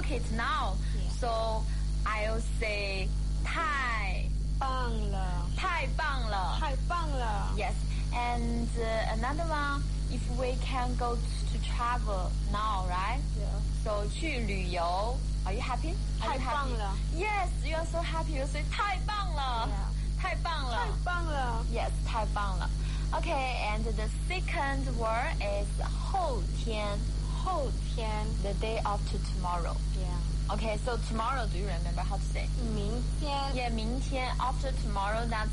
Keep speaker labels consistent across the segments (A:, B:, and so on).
A: it now.
B: Yeah.
A: So I'll say 太棒了. Yes. And another one, if we can go to travel now, right?
B: Yeah.
A: So 去旅游. Are you happy?
B: 太棒了.
A: Yes, you are so happy. You say 太棒了.
B: Yeah.
A: 太棒了.
B: 太棒了.
A: Yes, 太棒了. Okay, and the second word is 后天.
B: 后天.
A: The day after tomorrow.
B: Yeah.
A: Okay, so tomorrow, do you remember how to say?
B: 明天.
A: Yeah, 明天. After tomorrow, that's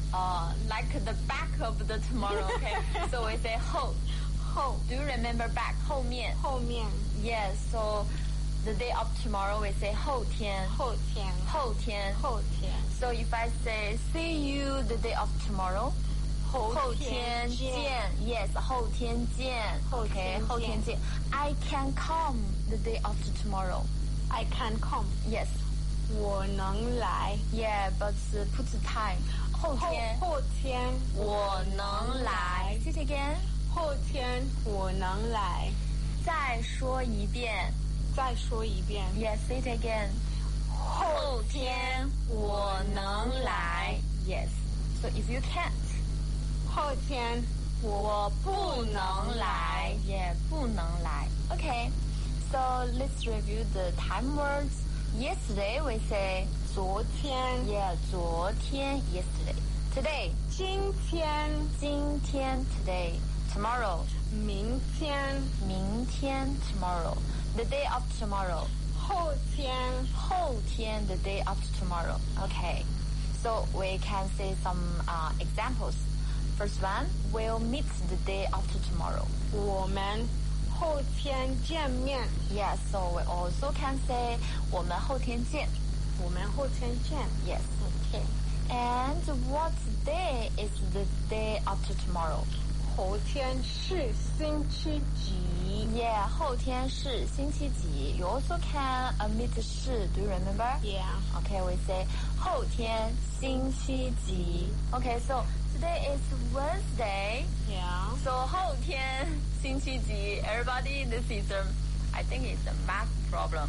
A: like the back of the tomorrow. Okay, so we say 后.
B: 后.
A: Do you remember back? 后面.
B: 后面.
A: Yes, so the day of tomorrow, we say 后天.
B: 后天.
A: 后天.
B: 后天.
A: So if I say see you the day of tomorrow, 后天见. Yes, 后天见. Okay, 后天见. I can come the day after tomorrow.
B: I can come.
A: Yes.
B: 我能来.
A: Yeah, but put the time. 后天.
B: 后天.
A: 我能来. Say it again.
B: 后天我能来.
A: 再说一遍.
B: 再说一遍.
A: Yes, say it again. 后天我能来. Yes. So if you can't.
B: 后天
A: 我不能来. Yeah, 不能来. Okay. So let's review the time words. Yesterday we say
B: 昨天.
A: Yeah, 昨天 yesterday. Today
B: 今天.
A: 今天 today. Tomorrow
B: 明天.
A: 明天 tomorrow. The day of tomorrow.
B: 后天.
A: 后天 the day after tomorrow. Okay. So we can say some examples. First one, we'll meet the day after tomorrow.
B: 我们后天见面.
A: Yes, so we also can say 我们后天见.
B: 我们后天见.
A: Yes.
B: Okay.
A: And what day is the day after tomorrow?
B: 后天是星期几?
A: Yeah, 后天是星期几. You also can omit 是. Do you remember?
B: Yeah.
A: Okay, we say 后天星期几. Okay, so today is Wednesday.
B: Yeah.
A: So 后天星期几. Everybody, this is I think it's a math problem.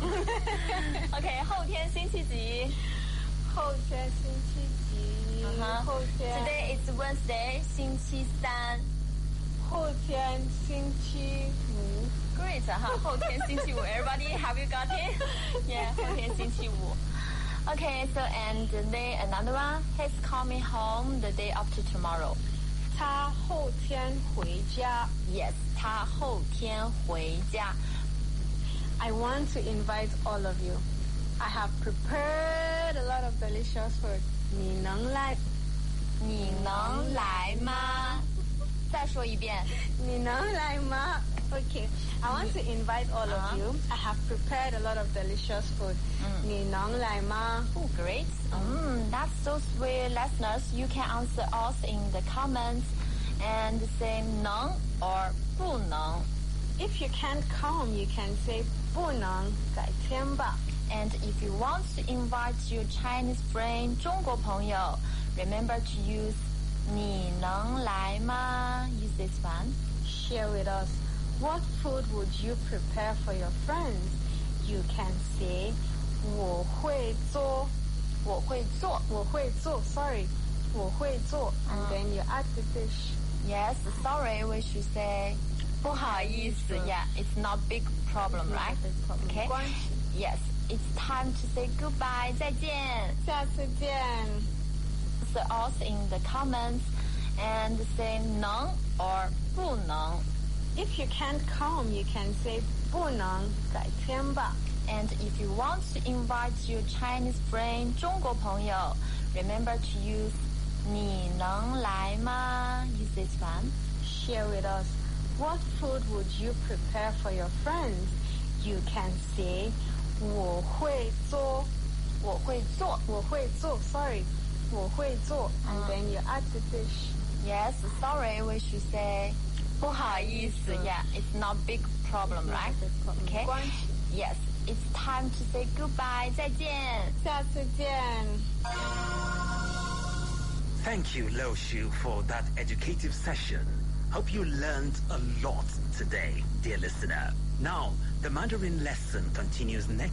A: Okay, 后天星期几.
B: 后天星期几?
A: Uh-huh.
B: 后天.
A: Today is Wednesday, 星期三.
B: 后天星期五.
A: Great, huh? 后天星期五. Everybody, have you got it? Yeah, 后天星期五. Okay, so and then another one. He's coming home the day after tomorrow.
B: 他后天回家.
A: Yes, 他后天回家.
B: I want to invite all of you. I have prepared a lot of delicious food. 你能来
A: 吗? 再说一遍.
B: 你能来吗? Okay, I want to invite all of you. I have prepared a lot of delicious food. 你能来吗?
A: Oh, great. That's so sweet, listeners. You can answer us in the comments and say 能 or 不能.
B: If you can't come, you can say 不能,改天吧.
A: And if you want to invite your Chinese friend, 中国朋友, remember to use 你能来吗? Use this one.
B: Share with us. What food would you prepare for your friends? You can say 我会做.
A: 我会做.
B: 我会做, sorry. 我会做. And then you add the dish.
A: Yes, sorry, we should say 不好意思. Yeah, it's not big problem, right? Okay. Yes, it's time to say goodbye. 再见.
B: 下次见.
A: Answer us in the comments and say 能 or 不能.
B: If you can't come, you can say 不能,改天吧.
A: And if you want to invite your Chinese friend, 中国朋友, remember to use 你能来吗? Use this one.
B: Share with us. What food would you prepare for your friends? You can say 我会做.
A: 我会做.
B: 我会做, sorry. 我会做. And then you add the dish.
A: Yes, sorry, we should say 不好意思. Yeah, it's not big problem, right? Okay. Yes, it's time to say goodbye. 再见.
B: 下次见.
C: Thank you, Lo Shu, for that educative session. Hope you learned a lot today, dear listener. Now, the Mandarin lesson continues next